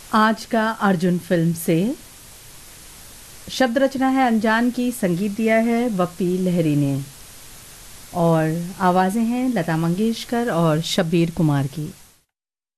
आज का अर्जुन फिल्म से। शब्द रचना है अनजान की, संगीत दिया है वपी लहरी ने और आवाज़ें हैं लता मंगेशकर और शब्बीर कुमार की।